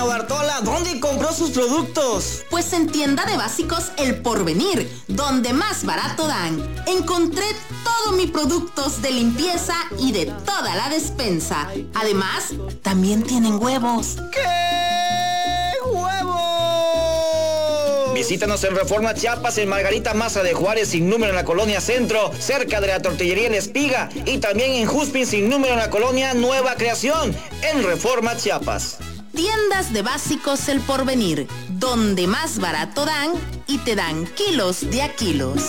Bartola, ¿dónde compró sus productos? Pues en Tienda de Básicos El Porvenir, donde más barato dan. Encontré todos mis productos de limpieza y de toda la despensa. Además, también tienen huevos. ¡Qué huevos! Visítanos en Reforma Chiapas, en Margarita Maza de Juárez, sin número en la Colonia Centro, cerca de la Tortillería La Espiga, y también en Juspin, sin número en la Colonia Nueva Creación, en Reforma Chiapas. Tiendas de Básicos El Porvenir, donde más barato dan y te dan kilos de a kilos.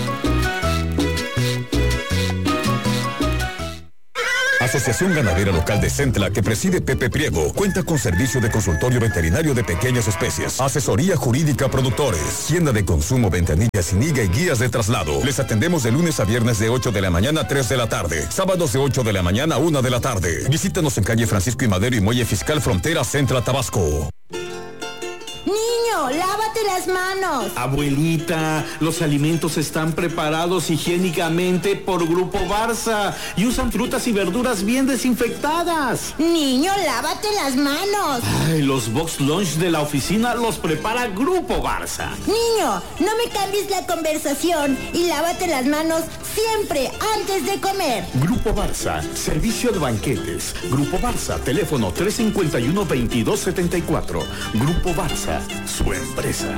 Asociación Ganadera Local de Centla, que preside Pepe Priego, cuenta con servicio de consultorio veterinario de pequeñas especies, asesoría jurídica a productores, tienda de consumo, ventanillas sin IGA y guías de traslado. Les atendemos de lunes a viernes de 8 de la mañana a 3 de la tarde, sábados de 8 de la mañana a 1 de la tarde. Visítanos en calle Francisco y Madero y Muelle Fiscal Frontera Centla, Tabasco. Niño, lávate las manos. Abuelita, los alimentos están preparados higiénicamente por Grupo Barça y usan frutas y verduras bien desinfectadas. Niño, lávate las manos. Ay, los box lunch de la oficina los prepara Grupo Barça. Niño, no me cambies la conversación y lávate las manos siempre antes de comer. Grupo Barça, servicio de banquetes. Grupo Barça, teléfono 351-2274. Grupo Barça, su empresa.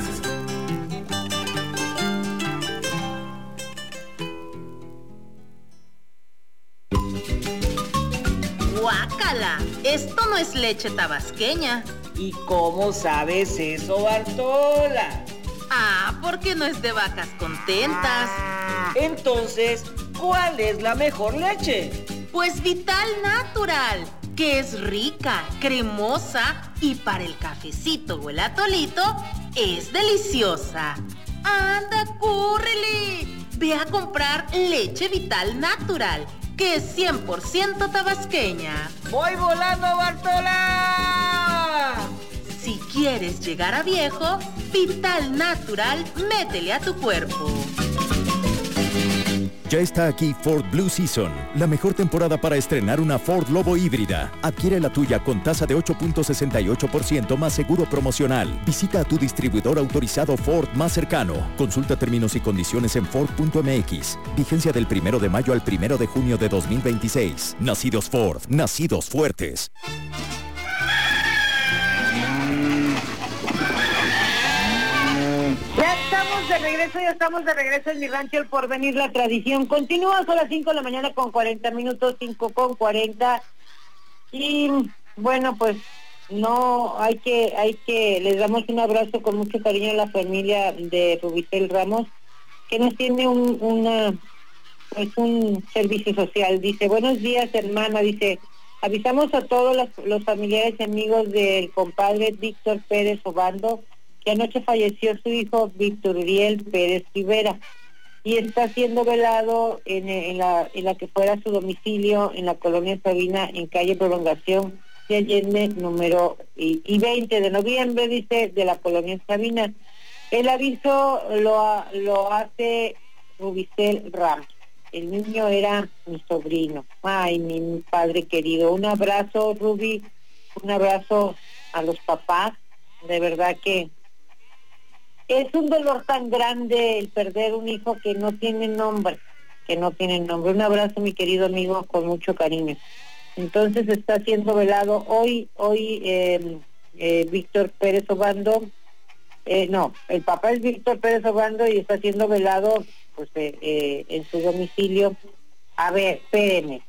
¡Guácala! Esto no es leche tabasqueña. ¿Y cómo sabes eso, Bartola? Ah, porque no es de vacas contentas. Entonces, ¿cuál es la mejor leche? Pues Vital Natural, que es rica, cremosa y para el cafecito o el atolito es deliciosa. ¡Anda, córrele! Ve a comprar leche Vital Natural, que es 100% tabasqueña. ¡Voy volando, Bartola! Si quieres llegar a viejo, Vital Natural, métele a tu cuerpo. Ya está aquí Ford Blue Season, la mejor temporada para estrenar una Ford Lobo híbrida. Adquiere la tuya con tasa de 8.68% más seguro promocional. Visita a tu distribuidor autorizado Ford más cercano. Consulta términos y condiciones en Ford.mx. Vigencia del 1 de mayo al 1 de junio de 2026. Nacidos Ford, nacidos fuertes. Ya estamos de regreso en mi rancho El Porvenir, la tradición. Continúa, son las 5 de la mañana con 40 minutos, 5:40. Y bueno, pues no, hay que, les damos un abrazo con mucho cariño a la familia de Rubicel Ramos, que nos tiene un servicio social. Dice, buenos días, hermana, dice, avisamos a todos los familiares y amigos del compadre Víctor Pérez Obando, que anoche falleció su hijo Víctor Uriel Pérez Rivera y está siendo velado en la que fuera su domicilio en la colonia Sabina, en calle Prolongación de Allende, número y 20 de noviembre, dice, de la colonia Sabina. El aviso lo hace Rubicel Ramos. El niño era mi sobrino. Ay, mi padre querido. Un abrazo, Rubi, un abrazo a los papás. De verdad que es un dolor tan grande el perder un hijo que no tiene nombre. Un abrazo, mi querido amigo, con mucho cariño. Entonces está siendo velado hoy Víctor Pérez Obando. El papá es Víctor Pérez Obando y está siendo velado pues en su domicilio. A ver, espérenme.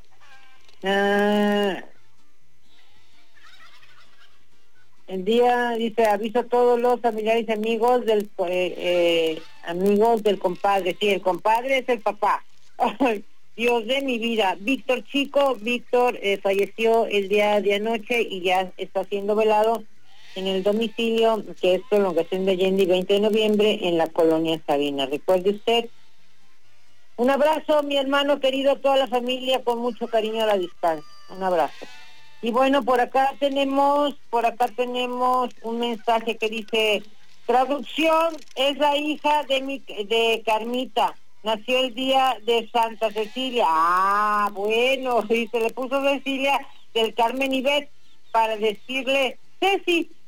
El día, dice, aviso a todos los familiares y amigos del compadre. Sí, el compadre es el papá. Ay, Dios de mi vida. Víctor falleció el día de anoche y ya está siendo velado en el domicilio, que es Prolongación de Allende, 20 de noviembre, en la colonia Sabina. Recuerde usted. Un abrazo, mi hermano querido, a toda la familia, con mucho cariño a la distancia. Un abrazo. Y bueno, por acá tenemos un mensaje que dice, traducción, es la hija de Carmita, nació el día de Santa Cecilia. Ah, bueno, y se le puso Cecilia del Carmen Ivette para decirle, Ceci,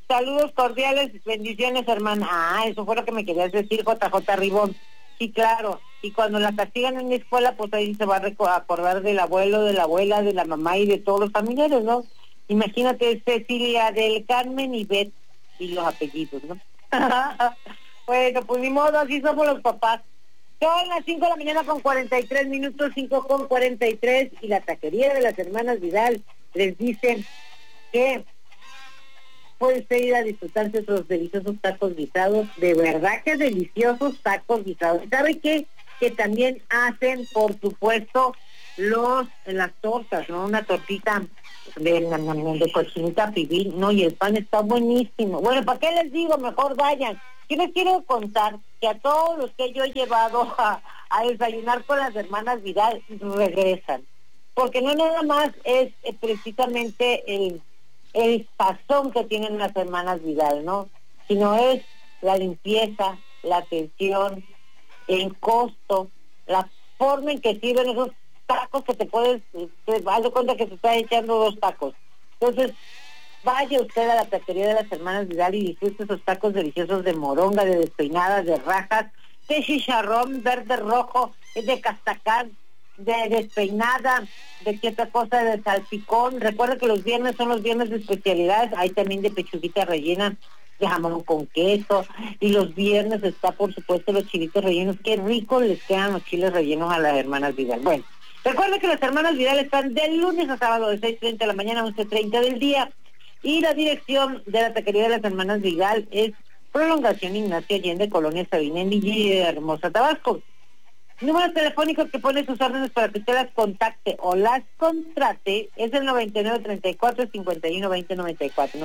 saludos cordiales, bendiciones, hermana. Ah, eso fue lo que me querías decir, JJ Ribón. Sí, claro. Y cuando la castigan en la escuela, pues ahí se va a acordar del abuelo, de la abuela, de la mamá y de todos los familiares, ¿no? Imagínate, Cecilia del Carmen y Beth y los apellidos, ¿no? Bueno, pues ni modo, así somos los papás. Son las 5 de la mañana con 43 minutos, 5 con 43, y la taquería de las hermanas Vidal les dicen que puede usted ir a disfrutarse esos deliciosos tacos guisados, de verdad que deliciosos tacos guisados. ¿Sabe qué? Que también hacen, por supuesto, las tortas, ¿no? Una tortita de cochinita pibil, ¿no? Y el pan está buenísimo. Bueno, ¿para qué les digo? Mejor vayan. Yo les quiero contar que a todos los que yo he llevado a desayunar con las hermanas Vidal regresan. Porque no nada más es precisamente el sazón que tienen las hermanas Vidal, ¿no? Sino es la limpieza, la atención, el costo, la forma en que sirven esos tacos que te das cuenta que se está echando 2 tacos. Entonces, vaya usted a la taquería de las hermanas Vidal y disfrute esos tacos deliciosos de moronga, de despeinadas, de rajas, de chicharrón verde rojo, de castacán, de despeinada, de qué otra cosa, de salpicón. Recuerda que los viernes son los viernes de especialidades, hay también de pechuguita rellena, de jamón con queso, y los viernes está, por supuesto, los chilitos rellenos. Qué rico les quedan los chiles rellenos a las hermanas Vidal. Bueno, recuerda que las hermanas Vidal están de lunes a sábado de 6:30 de la mañana a 11:30 del día, y la dirección de la taquería de las hermanas Vidal es Prolongación Ignacio Allende, Colonia Sabina, en Villahermosa, Tabasco. Número telefónico que pone sus órdenes para que usted las contacte o las contrate es el 9934-512094,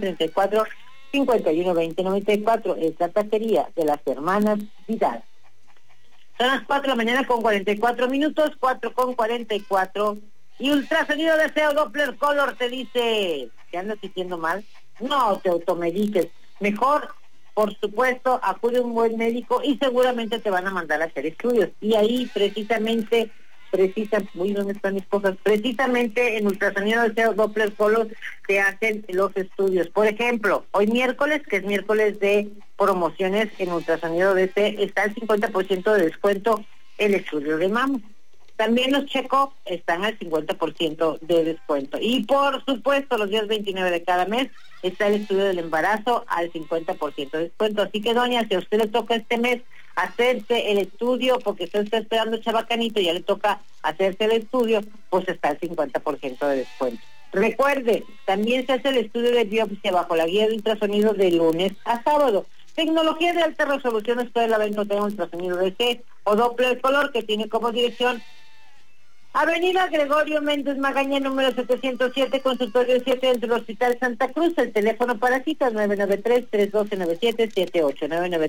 9934-512094, es la taquería de las hermanas Vidal. Son las 4 de la mañana con 44 minutos, 4 con 44, y ultrasonido de deseo Doppler Color te dice, ¿te andas sintiendo mal? No te automediques, mejor, por supuesto, acude a un buen médico y seguramente te van a mandar a hacer estudios. Y ahí precisamente, ¿dónde están mis cosas? Precisamente en ultrasonido de deseo Doppler Color te hacen los estudios. Por ejemplo, hoy miércoles, que es miércoles de promociones en ultrasonido de deseo, está el 50% de descuento el estudio de mama. También los check-up están al 50% de descuento. Y por supuesto, los días 29 de cada mes está el estudio del embarazo al 50% de descuento. Así que, doña, si a usted le toca este mes hacerse el estudio, porque usted está esperando chabacanito y ya le toca hacerse el estudio, pues está al 50% de descuento. Recuerde, también se hace el estudio de biopsia bajo la guía de ultrasonido de lunes a sábado. Tecnología de alta resolución, usted la va a encontrar en ultrasonido DC o Doppler Color, que tiene como dirección Avenida Gregorio Méndez Magaña, número 707, consultorio 7 dentro del Hospital Santa Cruz. El teléfono para citas 993-312-9778,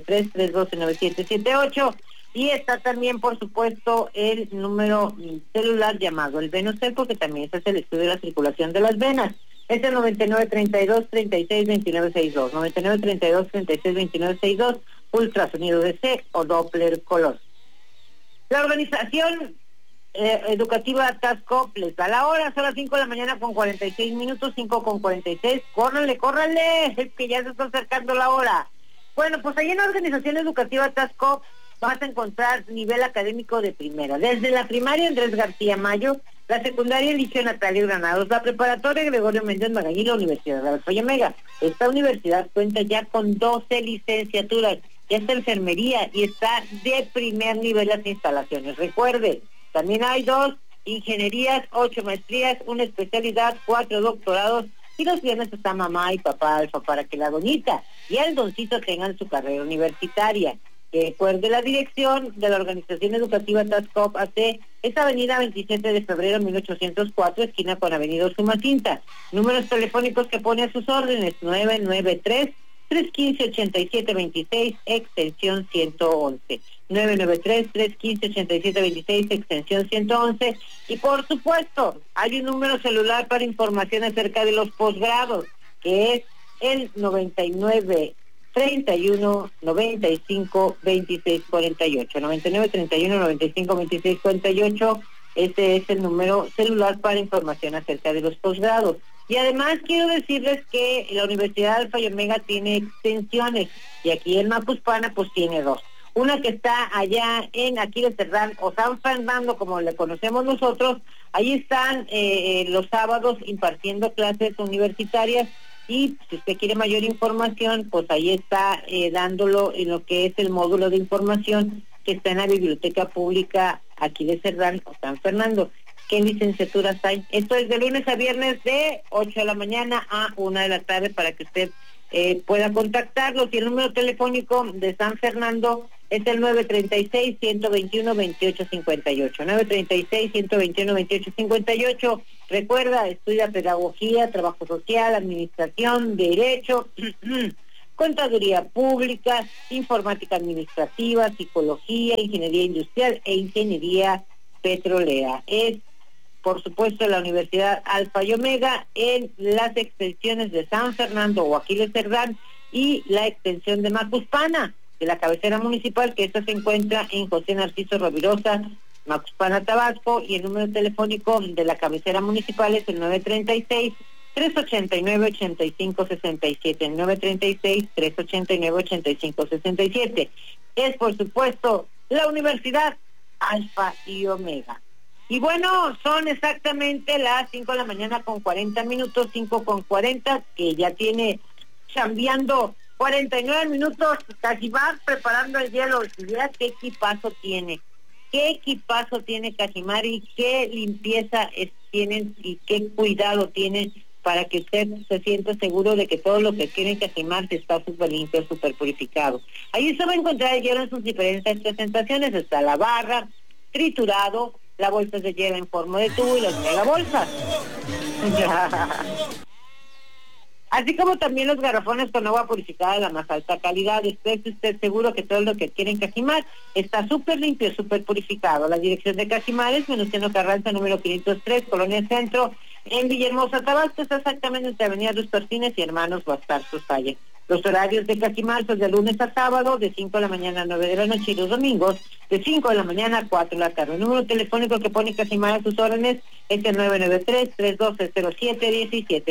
993-312-9778. Y está también, por supuesto, el número celular llamado el Venocel, porque también se hace el estudio de la circulación de las venas. Es el 9932-362962, 9932-362962, ultrasonido DC o Doppler Color. La organización educativa TASCOP les da la hora, son las 5 de la mañana con 46 minutos, 5 con 46, córranle, es que ya se está acercando la hora. Bueno, pues ahí en la organización educativa TASCOP vas a encontrar nivel académico de primera, desde la primaria Andrés García Mayo, la secundaria Eligio Natalia Granados, la preparatoria Gregorio Méndez Magaña y la Universidad de Alfa y Omega. Esta universidad cuenta ya con 12 licenciaturas, ya está enfermería y está de primer nivel las instalaciones. Recuerde, también hay 2 ingenierías, 8 maestrías, una especialidad, 4 doctorados, y los viernes está mamá y papá alfa para que la doñita y el doncito tengan su carrera universitaria. Recuerde la dirección de la organización educativa TASCOP AC, es avenida 27 de febrero 1804, esquina con avenida Usumacinta. Números telefónicos que pone a sus órdenes, 993-315-8726, extensión 111. 993-315-8726, extensión 111. Y por supuesto, hay un número celular para información acerca de los posgrados, que es el 99-31-95-2648. 99-31-95-2648. Este es el número celular para información acerca de los posgrados. Y además quiero decirles que la Universidad Alfa y Omega tiene extensiones, y aquí en Macuspana pues tiene 2. Una que está allá en Aquiles Cerdán o San Fernando, como le conocemos nosotros. Ahí están los sábados impartiendo clases universitarias, y si usted quiere mayor información, pues ahí está dándolo en lo que es el módulo de información que está en la Biblioteca Pública Aquiles Cerdán o San Fernando. ¿Qué licenciaturas hay? Esto es de lunes a viernes de 8 de la mañana a 1 de la tarde para que usted pueda contactarlos. Y el número telefónico de San Fernando es el 936-121-2858. 936-121-2858. Recuerda, estudia pedagogía, trabajo social, administración, derecho, contaduría pública, informática administrativa, psicología, ingeniería industrial e ingeniería petrolera. Es, por supuesto, la Universidad Alfa y Omega en las extensiones de San Fernando o Aquiles Cerdán y la extensión de Macuspana, de la cabecera municipal, que esta se encuentra en José Narciso Rovirosa, Macuspana, Tabasco, y el número telefónico de la cabecera municipal es el 936-389-8567, 936-389-8567. Es, por supuesto, la Universidad Alfa y Omega. Y bueno, son exactamente las 5 de la mañana con 40 minutos, 5:40, que ya tiene chambeando 49 minutos, Cajimar preparando el hielo. Y mira qué equipazo tiene Cajimar, y qué limpieza tienen y qué cuidado tienen para que usted se sienta seguro de que todo lo que tiene Cajimar está súper limpio, súper purificado. Ahí se va a encontrar el hielo en sus diferentes presentaciones. Está la barra, triturado, la bolsa de hielo en forma de tubo y las megabolsas. Así como también los garrafones con agua purificada de la más alta calidad. Esté usted seguro que todo lo que quiere en Cajimar está súper limpio, súper purificado. La dirección de Cajimar es Venustiano Carranza, número 503, Colonia Centro, en Villahermosa, Tabasco. Está exactamente entre Avenida Luz Martínez y Hermanos Bastar Sosaya. Los horarios de Cajimar son de lunes a sábado, de 5 de la mañana a 9 de la noche, y los domingos, de 5 de la mañana a 4 de la tarde. El número telefónico que pone Cajimar a sus órdenes es el 993-312-0717,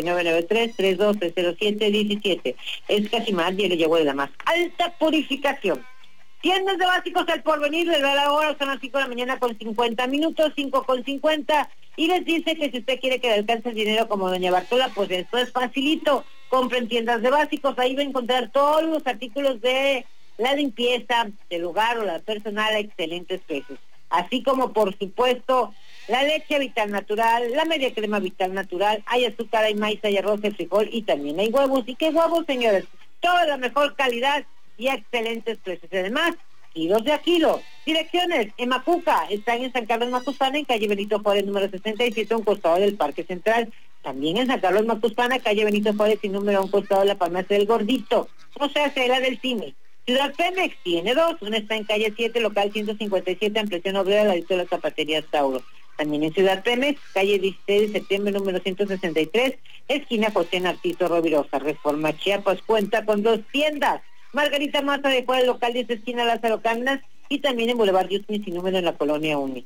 993-312-0717. Es Cajimar y le llegó de la más alta purificación. Tiendas de básicos al porvenir, les da la hora, son las 5 de la mañana con 50 minutos, 5:50, y les dice que si usted quiere que le alcance el dinero como doña Bartola, pues esto es facilito. Compren tiendas de básicos, ahí va a encontrar todos los artículos de la limpieza del hogar o la personal a excelentes precios. Así como, por supuesto, la leche Vital Natural, la media crema Vital Natural, hay azúcar, hay maíz, hay arroz, hay frijol, y también hay huevos. ¿Y qué huevos, señores? Toda la mejor calidad y a excelentes precios. Además, kilos de a kilo. Direcciones: en Macuca, están en San Carlos Macuspana, en calle Benito Juárez, número 67, a un costado del Parque Central. También en San Carlos Macuspana, calle Benito Juárez, y número a un costado de la farmacia del Gordito. O sea, la del cine. Ciudad Pemex tiene 2, una está en calle 7, local 157, ampliación obrera, al ladito de la zapatería Tauro. También en Ciudad Pemex, calle 16 de septiembre, número 163, esquina José Narciso Rovirosa. Reforma Chiapas cuenta con 2 tiendas: Margarita Maza de Juárez, local 10, esquina Lázaro Cárdenas, y también en Boulevard Yusmi, sin número, en la colonia UNE.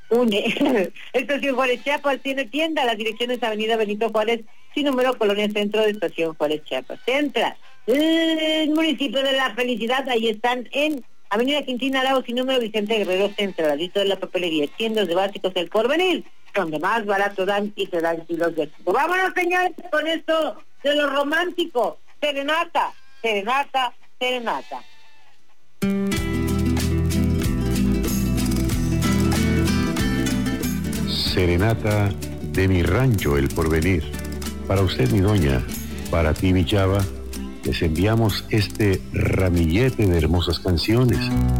Estación Juárez Chiapas tiene tienda. La dirección es Avenida Benito Juárez, sin número, colonia Centro de Estación Juárez Chiapas. Entra el municipio de La Felicidad, ahí están en Avenida Quintina Lago, sin número, Vicente Guerrero Centro, al ladito de la papelería. Tiendas de básicos El Porvenir, donde más barato dan y te dan kilos de éxito. Vámonos, señores, con esto de lo romántico. Serenata, serenata, serenata. Serenata de mi rancho El Porvenir. Para usted, mi doña, para ti, mi chava, les enviamos este ramillete de hermosas canciones.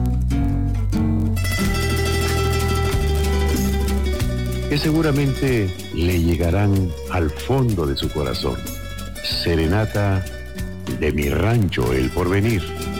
Que seguramente le llegarán al fondo de su corazón. Serenata de mi rancho El Porvenir.